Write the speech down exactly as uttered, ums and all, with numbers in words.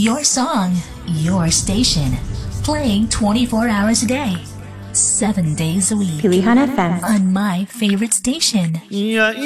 Your song, your station. Playing twenty-four hours a day, seven days a week. Pilihan F M. On my favorite station. Yeah.